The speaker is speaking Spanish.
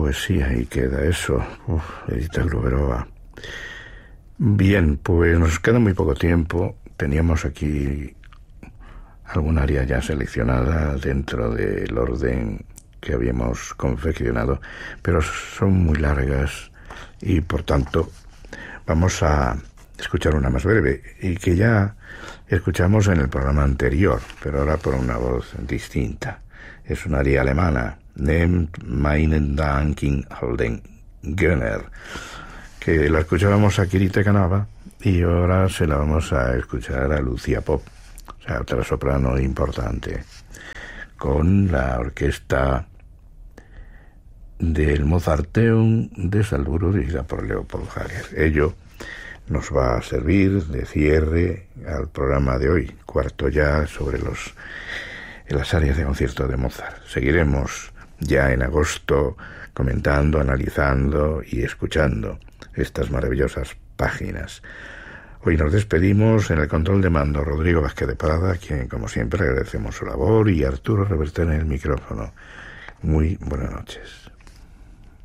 poesía y queda eso. Edita Gruberova. Bien, pues nos queda muy poco tiempo. Teníamos aquí algún área ya seleccionada dentro del orden que habíamos confeccionado, pero son muy largas y por tanto vamos a escuchar una más breve y que ya escuchamos en el programa anterior, pero ahora por una voz distinta. Es una aria alemana, Nehmt meinen Dank Holden Gönner, que la escuchábamos a Kirite Kanava y ahora se la vamos a escuchar a Lucia Pop, o sea, otra soprano importante, con la orquesta del Mozarteum de Salzburgo dirigida por Leopold Hager. Ello nos va a servir de cierre al programa de hoy, cuarto ya sobre las áreas de concierto de Mozart. Seguiremos ya en agosto comentando, analizando y escuchando estas maravillosas páginas. Hoy nos despedimos en el control de mando Rodrigo Vázquez de Prada, a quien como siempre agradecemos su labor, y Arturo Reverter en el micrófono. Muy buenas noches.